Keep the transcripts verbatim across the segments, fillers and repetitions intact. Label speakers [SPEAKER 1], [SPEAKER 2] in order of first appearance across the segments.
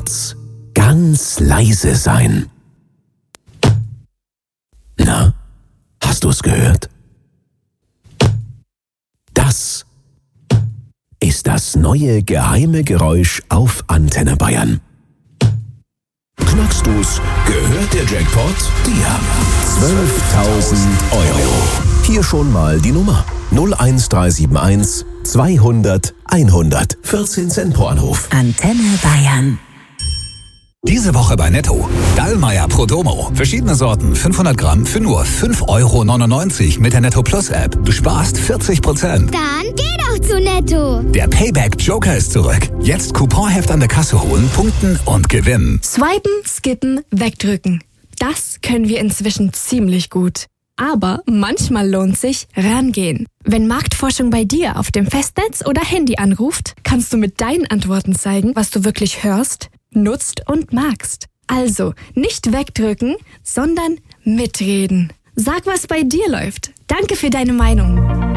[SPEAKER 1] jetzt ganz leise sein. Na, hast du's gehört? Das ist das neue geheime Geräusch auf Antenne Bayern. Knackst du's? Gehört der Jackpot dir? zwölftausend Euro. Hier schon mal die Nummer. null eins drei sieben eins zweihundert einhundert. vierzehn Cent pro Anruf.
[SPEAKER 2] Antenne Bayern.
[SPEAKER 3] Diese Woche bei Netto. Dallmayr Pro Domo. Verschiedene Sorten, fünfhundert Gramm für nur fünf Euro neunundneunzig mit der Netto Plus App. Du sparst vierzig Prozent.
[SPEAKER 4] Dann geh doch zu Netto.
[SPEAKER 3] Der Payback Joker ist zurück. Jetzt Couponheft an der Kasse holen, punkten und gewinnen.
[SPEAKER 5] Swipen, skippen, wegdrücken. Das können wir inzwischen ziemlich gut. Aber manchmal lohnt sich rangehen. Wenn Marktforschung bei dir auf dem Festnetz oder Handy anruft, kannst du mit deinen Antworten zeigen, was du wirklich hörst, nutzt und magst. Also nicht wegdrücken, sondern mitreden. Sag, was bei dir läuft. Danke für deine Meinung.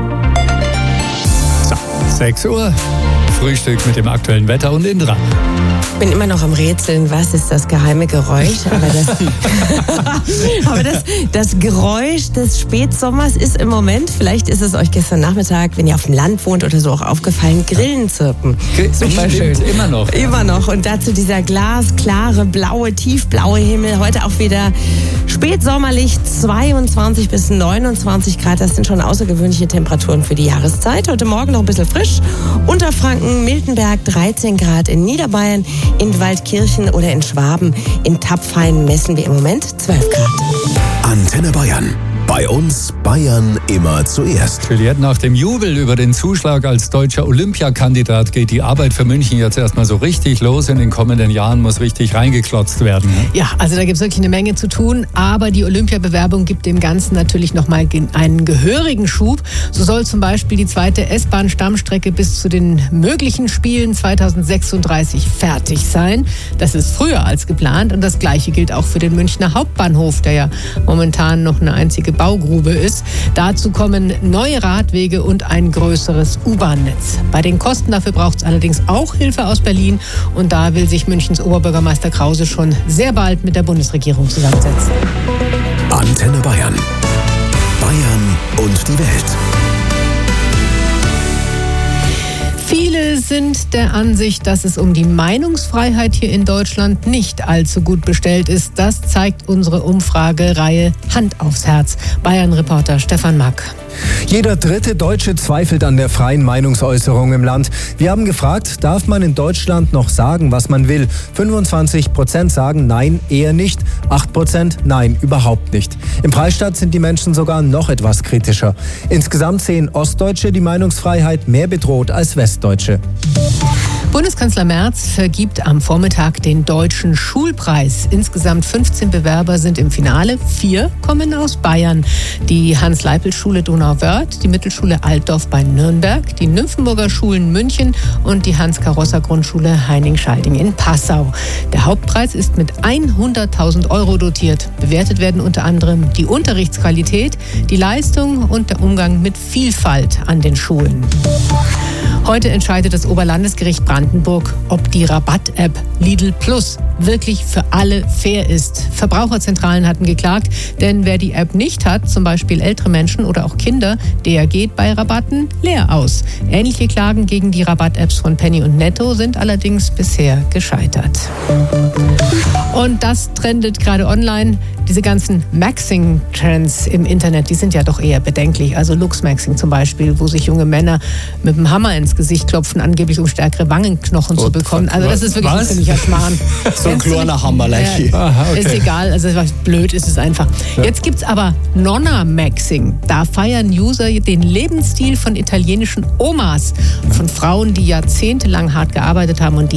[SPEAKER 6] So, sechs Uhr. Frühstück mit dem aktuellen Wetter und Indra.
[SPEAKER 7] Ich bin immer noch am Rätseln, was ist das geheime Geräusch? Aber das, aber das, das Geräusch des Spätsommers ist im Moment, vielleicht ist es euch gestern Nachmittag, wenn ihr auf dem Land wohnt oder so, auch aufgefallen, Grillen zirpen. Super schön.
[SPEAKER 6] Immer noch.
[SPEAKER 7] Immer noch. Und dazu dieser glasklare, blaue, tiefblaue Himmel. Heute auch wieder spätsommerlich, zweiundzwanzig bis neunundzwanzig Grad. Das sind schon außergewöhnliche Temperaturen für die Jahreszeit. Heute Morgen noch ein bisschen frisch. Unterfranken, Miltenberg dreizehn Grad, in Niederbayern, in Waldkirchen oder in Schwaben. In Tapfheim messen wir im Moment zwölf Grad.
[SPEAKER 1] Antenne Bayern. Bei uns Bayern immer zuerst.
[SPEAKER 6] Juliette, nach dem Jubel über den Zuschlag als deutscher Olympiakandidat geht die Arbeit für München jetzt erstmal so richtig los. In den kommenden Jahren muss richtig reingeklotzt werden.
[SPEAKER 8] Ja, also da gibt es wirklich eine Menge zu tun. Aber die Olympiabewerbung gibt dem Ganzen natürlich nochmal einen gehörigen Schub. So soll zum Beispiel die zweite S-Bahn-Stammstrecke bis zu den möglichen Spielen zweitausendsechsunddreißig fertig sein. Das ist früher als geplant. Und das Gleiche gilt auch für den Münchner Hauptbahnhof, der ja momentan noch eine einzige Baugrube ist. Dazu kommen neue Radwege und ein größeres U-Bahn-Netz. Bei den Kosten dafür braucht es allerdings auch Hilfe aus Berlin. Und da will sich Münchens Oberbürgermeister Krause schon sehr bald mit der Bundesregierung zusammensetzen.
[SPEAKER 1] Antenne Bayern. Bayern und die Welt.
[SPEAKER 8] Viele sind der Ansicht, dass es um die Meinungsfreiheit hier in Deutschland nicht allzu gut bestellt ist. Das zeigt unsere Umfragereihe Hand aufs Herz. Bayern-Reporter Stefan Mack.
[SPEAKER 9] Jeder dritte Deutsche zweifelt an der freien Meinungsäußerung im Land. Wir haben gefragt, darf man in Deutschland noch sagen, was man will? fünfundzwanzig Prozent sagen nein, eher nicht. acht Prozent nein, überhaupt nicht. Im Freistaat sind die Menschen sogar noch etwas kritischer. Insgesamt sehen Ostdeutsche die Meinungsfreiheit mehr bedroht als Westdeutsche.
[SPEAKER 8] Bundeskanzler Merz vergibt am Vormittag den Deutschen Schulpreis. Insgesamt fünfzehn Bewerber sind im Finale. Vier kommen aus Bayern. Die Hans-Leipel-Schule Donauwörth, die Mittelschule Altdorf bei Nürnberg, die Nymphenburger Schulen München und die Hans-Karossa-Grundschule Heining-Schalding in Passau. Der Hauptpreis ist mit hunderttausend Euro dotiert. Bewertet werden unter anderem die Unterrichtsqualität, die Leistung und der Umgang mit Vielfalt an den Schulen. Heute entscheidet das Oberlandesgericht Brandenburg, ob die Rabatt-App Lidl Plus wirklich für alle fair ist. Verbraucherzentralen hatten geklagt, denn wer die App nicht hat, zum Beispiel ältere Menschen oder auch Kinder, der geht bei Rabatten leer aus. Ähnliche Klagen gegen die Rabatt-Apps von Penny und Netto sind allerdings bisher gescheitert. Und das trendet gerade online. Diese ganzen Maxing-Trends im Internet, die sind ja doch eher bedenklich. Also Lux-Maxing zum Beispiel, wo sich junge Männer mit dem Hammer ins Gesicht klopfen, angeblich um stärkere Wangenknochen oh, zu bekommen. Also das ist wirklich was? ein ziemlicher Schmarrn.
[SPEAKER 10] So ein kleiner Hammerleiche.
[SPEAKER 8] Ja, okay. Ist egal, also blöd ist es einfach. Ja. Jetzt gibt's aber Nonna-Maxing. Da feiern User den Lebensstil von italienischen Omas, von Frauen, die jahrzehntelang hart gearbeitet haben und die